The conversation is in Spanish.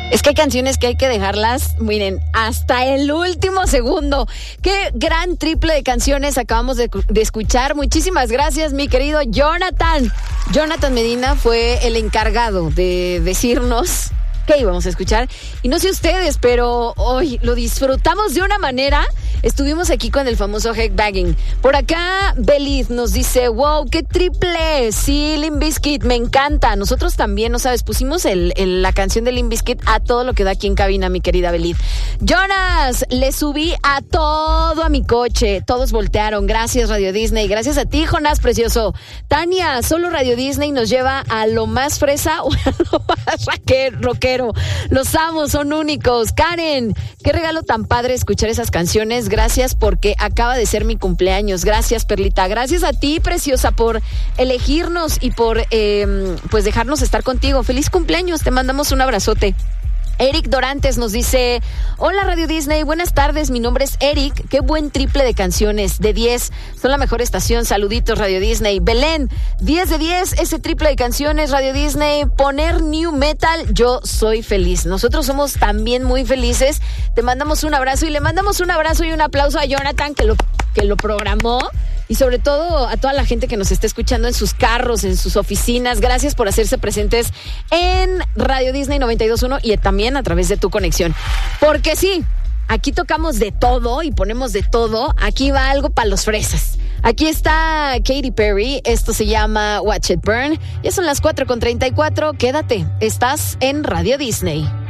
Es que hay canciones que hay que dejarlas, miren, hasta el último segundo. Qué gran triple de canciones acabamos de escuchar. Muchísimas gracias, mi querido Jonathan. Jonathan Medina fue el encargado de decirnos qué íbamos a escuchar. Y no sé ustedes, pero hoy lo disfrutamos de una manera. Estuvimos aquí con el famoso headbanging. Por acá, Beliz nos dice, wow, qué triple. Sí, Limp Bizkit, me encanta. Nosotros también, no sabes, pusimos la canción de Limp Bizkit a todo lo que da aquí en cabina, mi querida Beliz. Jonas, le subí a todo a mi coche. Todos voltearon. Gracias, Radio Disney. Gracias a ti, Jonás, precioso. Tania, solo Radio Disney nos lleva a lo más fresa o a lo más rockero. Los amo, son únicos. Karen, qué regalo tan padre escuchar esas canciones. Gracias porque acaba de ser mi cumpleaños. Gracias, Perlita. Gracias a ti, preciosa, por elegirnos y por pues dejarnos estar contigo. Feliz cumpleaños, te mandamos un abrazote. Eric Dorantes nos dice, hola Radio Disney, buenas tardes, mi nombre es Eric, qué buen triple de canciones, de 10, son la mejor estación, saluditos Radio Disney. Belén, 10 de 10, ese triple de canciones Radio Disney, poner new metal, yo soy feliz, nosotros somos también muy felices, te mandamos un abrazo y le mandamos un abrazo y un aplauso a Jonathan que lo programó. Y sobre todo a toda la gente que nos está escuchando en sus carros, en sus oficinas. Gracias por hacerse presentes en Radio Disney 92.1 y también a través de tu conexión. Porque sí, aquí tocamos de todo y ponemos de todo. Aquí va algo para los fresas. Aquí está Katy Perry. Esto se llama Watch It Burn. Ya son las 4:34. Quédate. Estás en Radio Disney.